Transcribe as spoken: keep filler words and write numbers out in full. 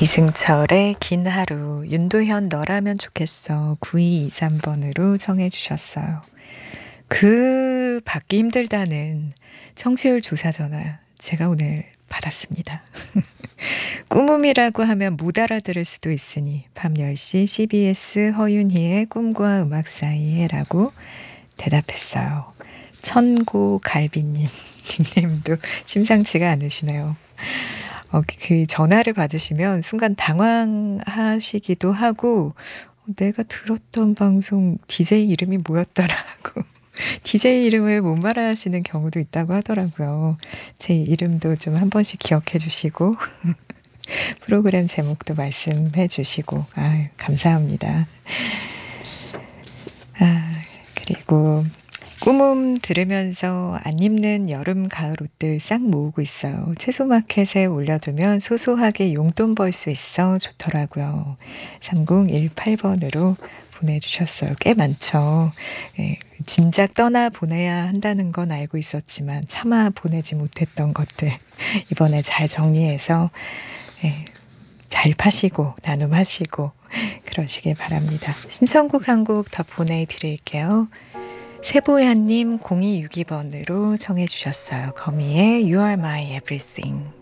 이승철의 긴 하루, 윤도현 너라면 좋겠어 구이이삼 번으로 청해 주셨어요. 그 받기 힘들다는 청취율 조사 전화 제가 오늘 받았습니다. 꿈음이라고 하면 못 알아들을 수도 있으니 밤 열 시 씨비에스 허윤희의 꿈과 음악 사이에라고 대답했어요. 천고갈비님 닉네임도 심상치가 않으시네요. 어, 그 전화를 받으시면 순간 당황하시기도 하고 어, 내가 들었던 방송 디제이 이름이 뭐였더라 하고 디제이 이름을 못 말하시는 경우도 있다고 하더라고요. 제 이름도 좀 한 번씩 기억해 주시고 프로그램 제목도 말씀해 주시고 아, 감사합니다. 아, 그리고 꿈음 들으면서 안 입는 여름 가을 옷들 싹 모으고 있어요. 채소마켓에 올려두면 소소하게 용돈 벌 수 있어 좋더라고요. 삼공일팔 번으로 보내주셨어요. 꽤 많죠. 예, 진작 떠나 보내야 한다는 건 알고 있었지만 차마 보내지 못했던 것들 이번에 잘 정리해서 예, 잘 파시고 나눔하시고 그러시길 바랍니다. 신청곡 한 곡 더 보내드릴게요. 세보야님 공이육이 번으로 청해 주셨어요. 거미의 You are my everything.